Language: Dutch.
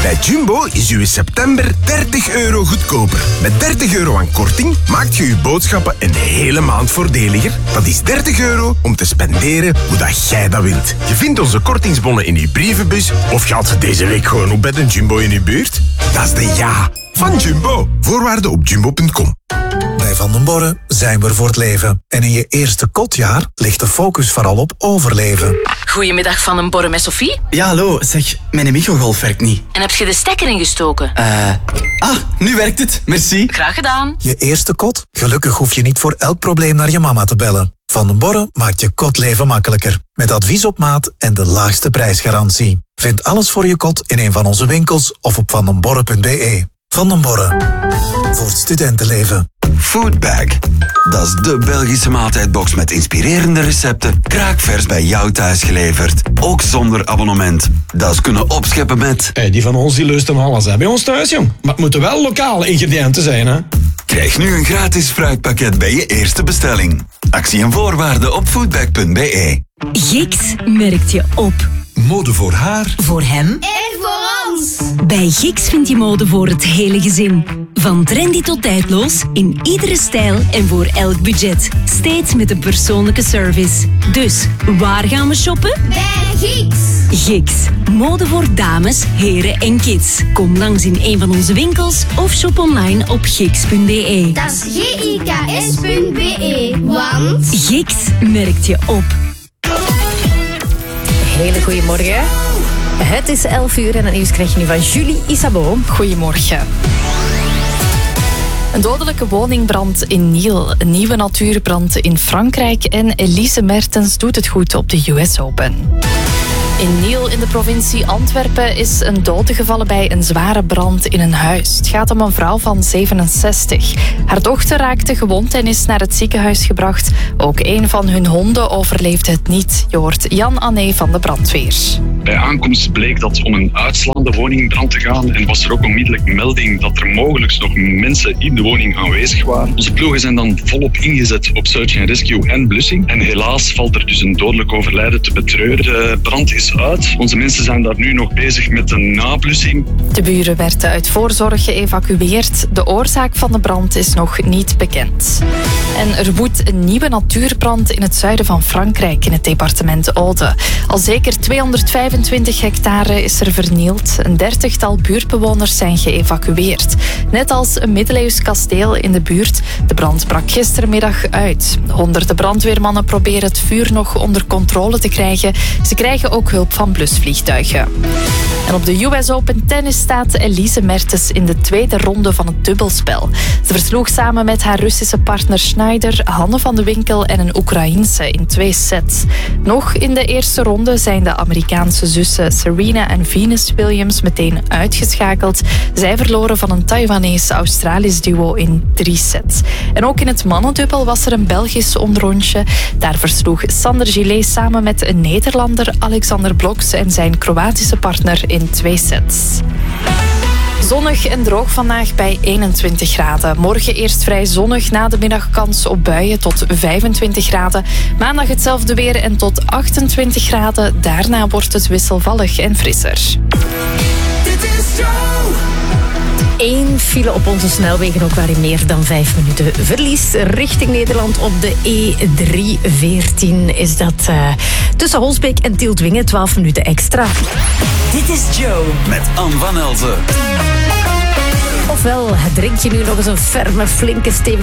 Bij Jumbo is uw september €30 goedkoper. Met €30 aan korting maakt je uw boodschappen een hele maand voordeliger. Dat is €30 om te spenderen hoe dat jij dat wilt. Je vindt onze kortingsbonnen in uw brievenbus of je haalt ze deze week gewoon op bij de Jumbo in uw buurt. Dat is de ja van Jumbo. Voorwaarden op jumbo.com. Bij Van den Borre zijn we er voor het leven. En in je eerste kotjaar ligt de focus vooral op overleven. Goedemiddag, Van den Borre met Sophie. Ja, hallo. Zeg, mijn microgolf werkt niet. En heb je de stekker ingestoken? Nu werkt het. Merci. Graag gedaan. Je eerste kot? Gelukkig hoef je niet voor elk probleem naar je mama te bellen. Van den Borre maakt je kotleven makkelijker. Met advies op maat en de laagste prijsgarantie. Vind alles voor je kot in een van onze winkels of op vandenborre.be. Van den Borre. Voor het studentenleven. Foodbag. Dat is de Belgische maaltijdbox met inspirerende recepten, kraakvers bij jou thuis geleverd. Ook zonder abonnement. Dat is kunnen opscheppen met... Die van ons die lusten alles hè, bij ons thuis, jong. Maar het moeten wel lokale ingrediënten zijn, hè. Krijg nu een gratis fruitpakket bij je eerste bestelling. Actie en voorwaarden op foodbag.be. Gix merkt je op. Mode voor haar. Voor hem. En voor ons. Bij Gix vind je mode voor het hele gezin. Van trendy tot tijdloos, in iedere stijl en voor elk budget. Steeds met een persoonlijke service. Dus, waar gaan we shoppen? Bij Gix. Gix. Mode voor dames, heren en kids. Kom langs in een van onze winkels of shop online op gix.be. Dat is giks.be. Want... Gix merkt je op. Hele goedemorgen. Het is 11 uur en het nieuws krijg je nu van Julie Isabeau. Goedemorgen. Een dodelijke woningbrand in Niel, een nieuwe natuurbrand in Frankrijk en Elise Mertens doet het goed op de US Open. In Niel in de provincie Antwerpen is een dode gevallen bij een zware brand in een huis. Het gaat om een vrouw van 67. Haar dochter raakte gewond en is naar het ziekenhuis gebracht. Ook een van hun honden overleefde het niet. Je hoort Jan Anné van de brandweer. Bij aankomst bleek dat om een uitslaande woningbrand te gaan en was er ook onmiddellijk melding dat er mogelijk nog mensen in de woning aanwezig waren. Onze ploegen zijn dan volop ingezet op search and rescue en blussing. En helaas valt er dus een dodelijk overlijden te betreuren. De brand is uit. Onze mensen zijn daar nu nog bezig met de nablussing. De buren werden uit voorzorg geëvacueerd. De oorzaak van de brand is nog niet bekend. En er woedt een nieuwe natuurbrand in het zuiden van Frankrijk, in het departement Aude. Al zeker 225 hectare is er vernield. Een 30-tal buurtbewoners zijn geëvacueerd. Net als een middeleeuws kasteel in de buurt. De brand brak gistermiddag uit. Honderden brandweermannen proberen het vuur nog onder controle te krijgen. Ze krijgen ook hulp van blusvliegtuigen. En op de US Open tennis staat Elise Mertens in de tweede ronde van het dubbelspel. Ze versloeg samen met haar Russische partner Schneider, Hanne van de Winkel en een Oekraïense in 2 sets. Nog in de eerste ronde zijn de Amerikaanse zussen Serena en Venus Williams meteen uitgeschakeld. Zij verloren van een Taiwanese-Australisch duo in 3 sets. En ook in het mannendubbel was er een Belgisch omrondje. Daar versloeg Sander Gillet samen met een Nederlander Alexander Bloks en zijn Kroatische partner in 2 sets. Zonnig en droog vandaag bij 21 graden. Morgen eerst vrij zonnig, na de middag kans op buien tot 25 graden. Maandag hetzelfde weer en tot 28 graden. Daarna wordt het wisselvallig en frisser. Dit is Joe. 1 file op onze snelwegen, ook waarin meer dan 5 minuten verlies. Richting Nederland op de E314 is dat tussen Holsbeek en Tieltwingen 12 minuten extra. Dit is Joe met Anne van Elzen. Ofwel, drink je nu nog eens een ferme, flinke, stevige